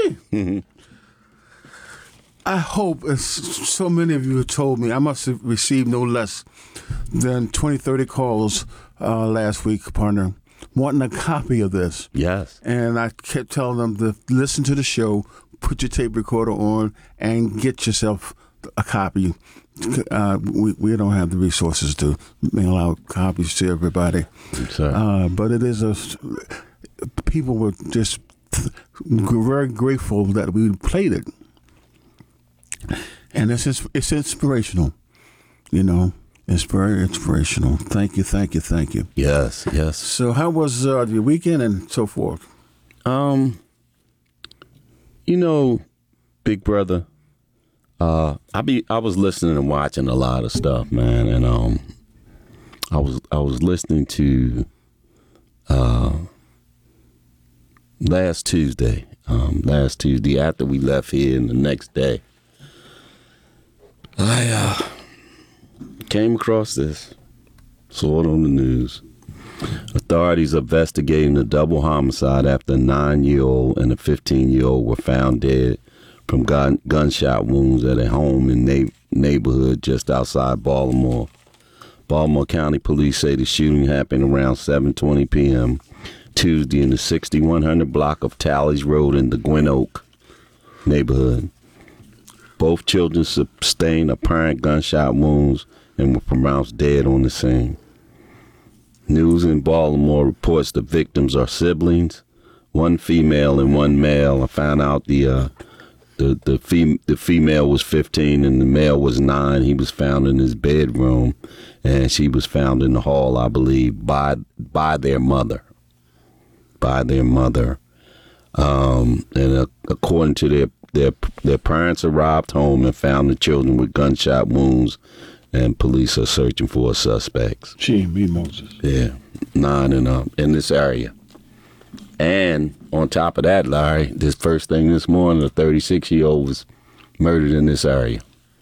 Jimmy! I hope, as so many of you have told me, I must have received no less than 20, 30 calls last week, partner, wanting a copy of this. Yes. And I kept telling them to listen to the show, put your tape recorder on, and get yourself a copy. We don't have the resources to mail out copies to everybody. But it is people were just very grateful that we played it. And it's inspirational, It's very inspirational. Thank you. Yes. So how was your weekend and so forth? Big brother, I was listening and watching a lot of stuff, man, and I was listening to last Tuesday after we left here, and the next day I came across this, saw it on the news. Authorities investigating a double homicide after a 9-year-old and a 15-year-old were found dead from gunshot wounds at a home in neighborhood just outside Baltimore. Baltimore County Police say the shooting happened around 7:20 p.m. Tuesday in the 6100 block of Tallies Road in the Gwynn Oak neighborhood. Both children sustained apparent gunshot wounds and were pronounced dead on the scene. News in Baltimore reports the victims are siblings, one female and one male. I found out the female was 15 and the male was 9. He was found in his bedroom, and she was found in the hall, I believe, by their mother. And according to their parents arrived home and found the children with gunshot wounds, and police are searching for suspects. Gee, me Moses. Yeah, 9 and up in this area. And on top of that, Larry, this first thing this morning, a 36-year-old was murdered in this area.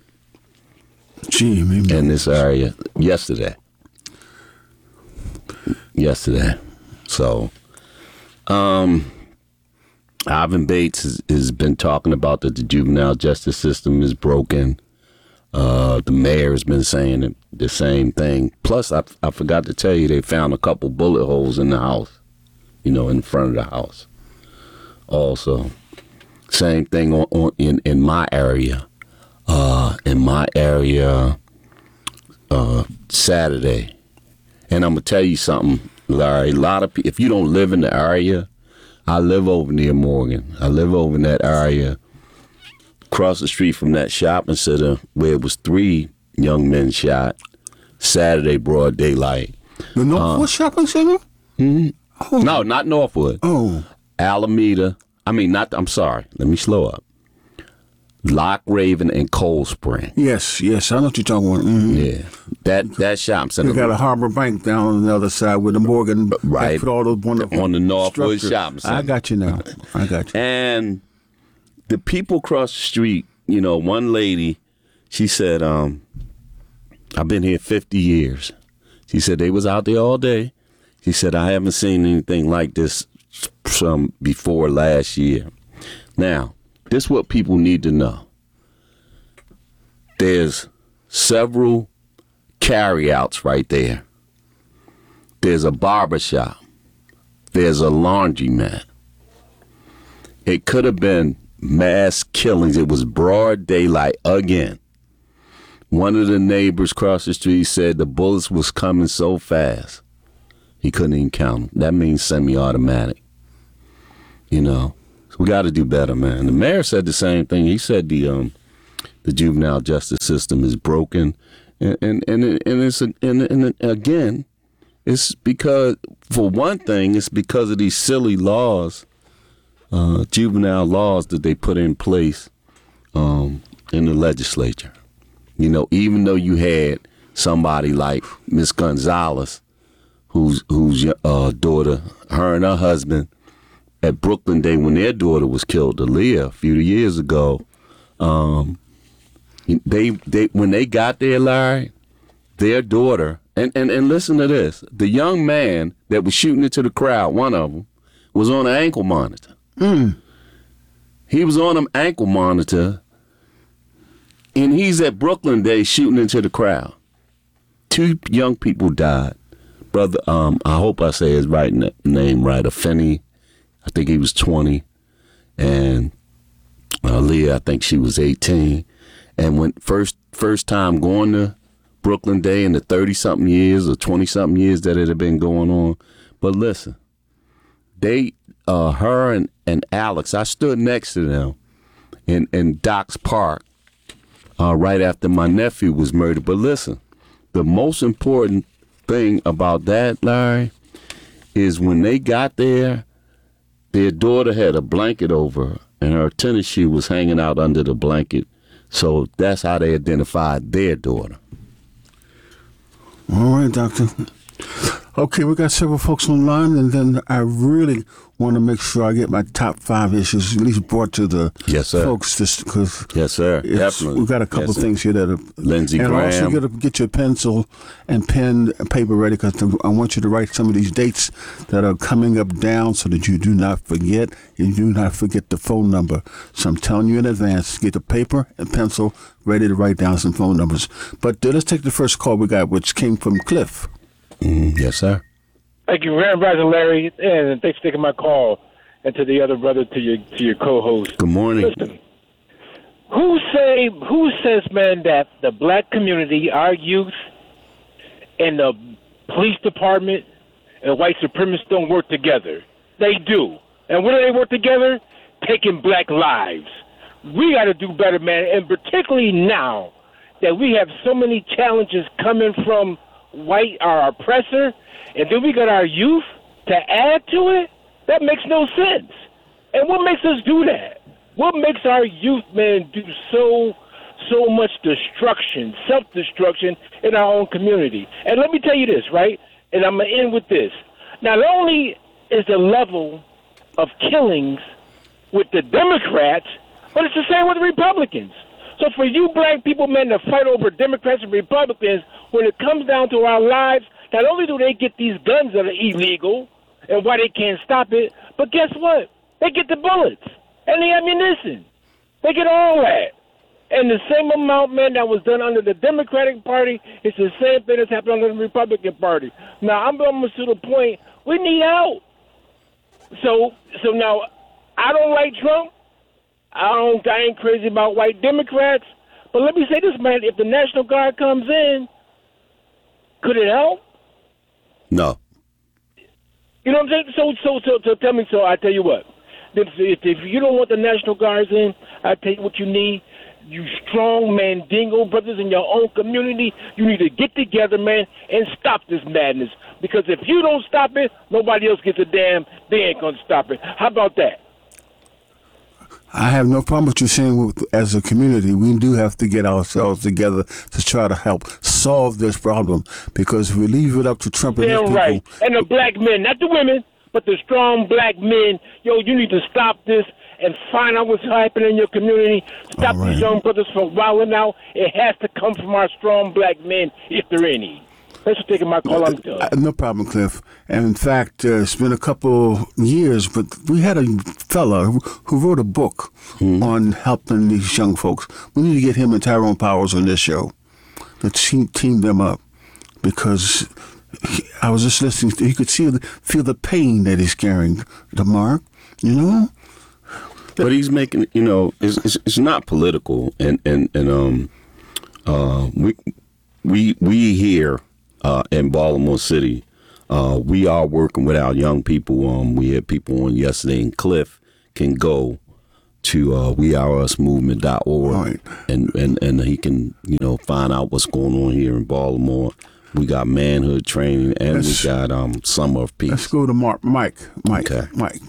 Gee, me Moses. In this area yesterday. So, Ivan Bates has been talking about that the juvenile justice system is broken. The mayor has been saying the same thing. Plus, I forgot to tell you, they found a couple bullet holes in the house, in front of the house. Also, same thing in my area. Saturday. And I'm going to tell you something, Larry. A lot of people, if you don't live in the area, I live over near Morgan. I live over in that area, across the street from that shopping center where it was 3 young men shot Saturday broad daylight. The Northwood Shopping Center? Mm-hmm. Oh. No, not Northwood. Oh. Alameda. I'm sorry. Let me slow up. Lock Raven and Cold Spring. Yes, I know what you're talking about. Mm-hmm. Yeah, that shopping center. We got a Harbor Bank down on the other side with the Morgan. Right. All those wonderful on the Northwood structure. Shopping Center. I got you now. And the people across the street, one lady, she said, I've been here 50 years. She said they was out there all day. She said, I haven't seen anything like this from before last year. Now, this is what people need to know. There's several carryouts right there. There's a barbershop. There's a laundromat. It could have been mass killings. It was broad daylight again. One of the neighbors across the street said the bullets was coming so fast he couldn't even count them. That means semi-automatic. So we got to do better, man. The mayor said the same thing. He said the juvenile justice system is broken, and again, it's because, for one thing, it's because of these silly laws, juvenile laws that they put in place in the legislature. Even though you had somebody like Miss Gonzalez, whose daughter, her and her husband, at Brooklyn Day, when their daughter was killed, Aaliyah, a few years ago, they when they got there, Larry, their daughter, and listen to this, the young man that was shooting into the crowd, one of them, was on an ankle monitor. He was on an ankle monitor, and he's at Brooklyn Day shooting into the crowd. 2 young people died. Brother, I hope I say his name right. Afeni, I think he was 20, and Leah, I think she was 18. And when first time going to Brooklyn Day in the 30-something years or 20-something years that it had been going on. But listen, her and Alex, I stood next to them in Docks Park right after my nephew was murdered. But listen, the most important thing about that, Larry, is when they got there, their daughter had a blanket over her, and her tennis shoe was hanging out under the blanket. So that's how they identified their daughter. All right, Doctor. Okay, we got several folks online, and then I really want to make sure I get my top 5 issues at least brought to the folks, just because. Yes, sir. Definitely. We've got a couple things here that are. Lindsey and Graham. And also, you got to get your pencil and pen and paper ready, because I want you to write some of these dates that are coming up down so that you do not forget. You do not forget the phone number. So I'm telling you in advance, get the paper and pencil ready to write down some phone numbers. But let's take the first call we got, which came from Cliff. Yes, sir. Thank you, Grand Rising Larry, and thanks for taking my call, and to the other brother, to your co-host. Good morning. Listen, who says, man, that the black community, our youth, and the police department and white supremacists don't work together? They do. And when do they work together? Taking black lives. We got to do better, man, and particularly now that we have so many challenges coming from white, our oppressor, and then we got our youth to add to it. That makes no sense. And what makes us do that? What makes our youth, man, do so much destruction, self-destruction in our own community? And let me tell you this, right? And I'm going to end with this. Not only is the level of killings with the Democrats, but it's the same with the Republicans. So for you black people, man, to fight over Democrats and Republicans, when it comes down to our lives, not only do they get these guns that are illegal and why they can't stop it, but guess what? They get the bullets and the ammunition. They get all that. And the same amount, man, that was done under the Democratic Party, it's the same thing that's happened under the Republican Party. Now, I'm almost to the point, we need out. So now, I don't like Trump. I ain't crazy about white Democrats. But let me say this, man, if the National Guard comes in, could it help? No. You know what I'm saying? So tell me, so I tell you what. If you don't want the National Guards in, I tell you what you need. You strong Mandingo brothers in your own community, you need to get together, man, and stop this madness. Because if you don't stop it, nobody else gets a damn. They ain't going to stop it. How about that? I have no problem with you saying, as a community, we do have to get ourselves together to try to help solve this problem. Because if we leave it up to Trump and his people... right. And the black men, not the women, but the strong black men, yo, you need to stop this and find out what's happening in your community. Stop these young brothers from wilding out. It has to come from our strong black men, if there are any. Thanks for taking my call. I'm done. No problem, Cliff. And in fact, it's been a couple years, but we had a fella who wrote a book on helping these young folks. We need to get him and Tyrone Powers on this show. Let's team them up, because I was just listening. You could feel the pain that he's carrying, the mark, you know? But he's making, you know, it's not political, and we here in Baltimore City, we are working with our young people. We had people on yesterday, and Cliff can go to weareusmovement.org, right, and he can, you know, find out what's going on here in Baltimore. We got manhood training, and we got Summer of Peace. Let's go to Mike. Okay. Mike.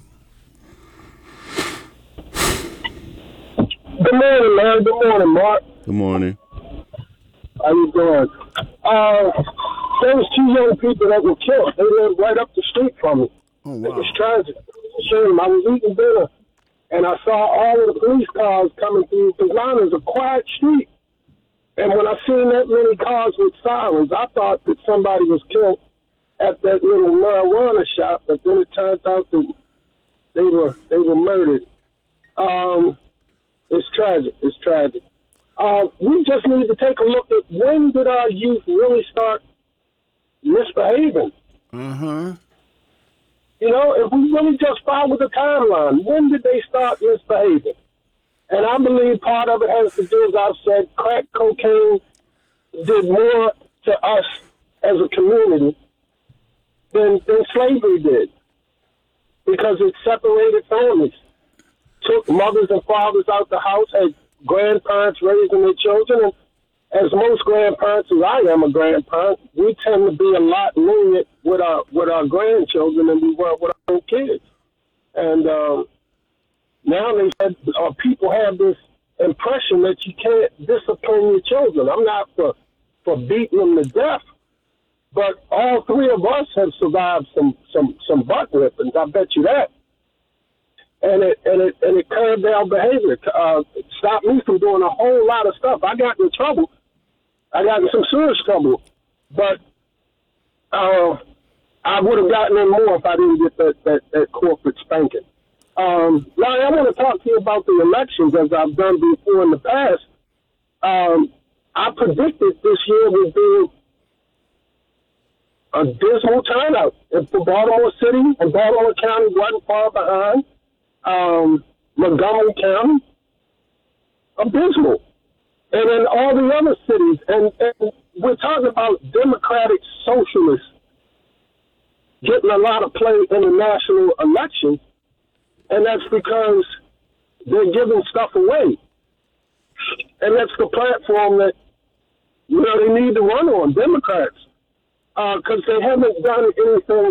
Good morning, man. Good morning, Mark. Good morning. How you doing? There was 2 young people that were killed. They lived right up the street from me. Oh, wow. It was tragic. Shame. I was eating dinner, and I saw all of the police cars coming through, because mine is a quiet street. And when I seen that many cars with sirens, I thought that somebody was killed at that little marijuana shop, but then it turns out that they were murdered. It's tragic. It's tragic. We just need to take a look at when did our youth really start misbehaving? Uh-huh. You know, if we really just follow the timeline, when did they start misbehaving? And I believe part of it has to do, as I've said, crack cocaine did more to us as a community than slavery did, because it separated families, took mothers and fathers out the house, had grandparents raising their children, and as most grandparents, as I am a grandparent, we tend to be a lot lenient with our grandchildren than we were with our own kids. And now people have this impression that you can't discipline your children. I'm not for beating them to death, but all three of us have survived some butt whippings. I bet you that. And it curbed our behavior. It stopped me from doing a whole lot of stuff. I got in trouble. I got in some serious trouble, but I would have gotten in more if I didn't get that corporate spanking. Larry, I want to talk to you about the elections, as I've done before in the past. I predicted this year would be a dismal turnout. If the Baltimore City and Baltimore County wasn't far behind, Montgomery County, abysmal. And then all the other cities, and we're talking about democratic socialists getting a lot of play in the national elections, and that's because they're giving stuff away. And that's the platform that, they need to run on, Democrats, because they haven't done anything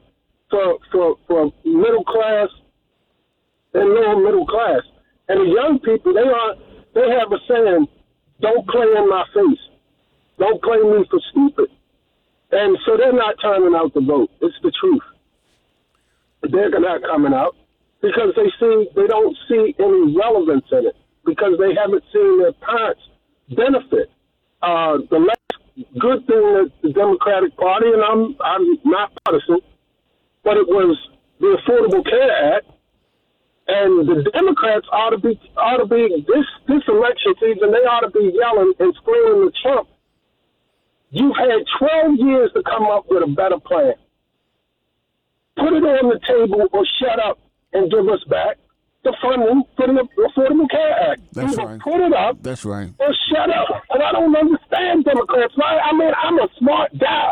for middle class and lower middle class. And the young people, they have a saying, don't play in my face. Don't play me for stupid. And so they're not turning out to vote. It's the truth. They're not coming out because they don't see any relevance in it, because they haven't seen their parents benefit. The last good thing that the Democratic Party, and I'm not partisan, but it was the Affordable Care Act. And the Democrats ought to be this election season, they ought to be yelling and screaming to Trump, you've had 12 years to come up with a better plan. Put it on the table or shut up and give us back the funding for the Affordable Care Act. That's Either right. Put it up. That's right. Or shut up. And I don't understand Democrats. I mean, I'm a smart guy.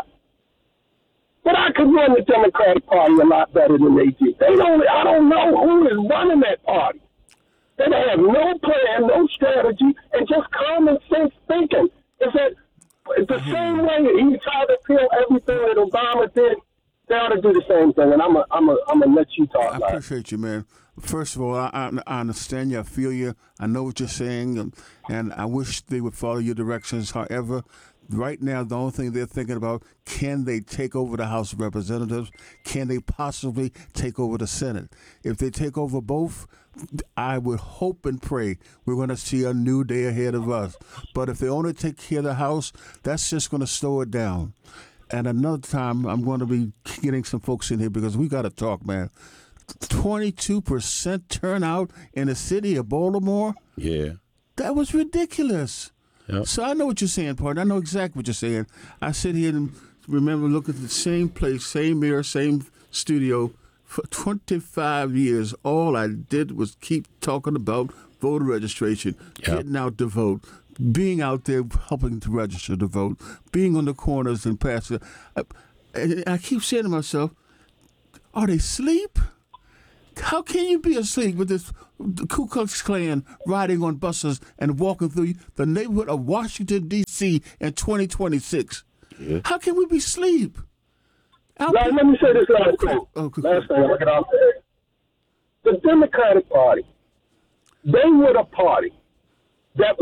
But I could run the Democratic Party a lot better than they do. I don't know who is running that party. They have no plan, no strategy, and just common sense thinking. Is that the same way he tried to kill everything that Obama did? They ought to do the same thing. And I'm gonna let you talk. I appreciate you, man. First of all, I understand you. I feel you. I know what you're saying, and I wish they would follow your directions. However, right now, the only thing they're thinking about, can they take over the House of Representatives? Can they possibly take over the Senate? If they take over both, I would hope and pray we're going to see a new day ahead of us. But if they only take care of the House, that's just going to slow it down. And another time, I'm going to be getting some folks in here because we got to talk, man. 22% turnout in the city of Baltimore? Yeah. That was ridiculous. Yep. So I know what you're saying, partner. I know exactly what you're saying. I sit here and remember looking at the same place, same mirror, same studio for 25 years. All I did was keep talking about voter registration, getting out to vote, being out there helping to register to vote, being on the corners and passing. I keep saying to myself, are they asleep? How can you be asleep with this Ku Klux Klan riding on buses and walking through the neighborhood of Washington, D.C. in 2026? Yeah. How can we be asleep? Let me say this last thing. Last thing, I'll get off there. The Democratic Party, they were the party that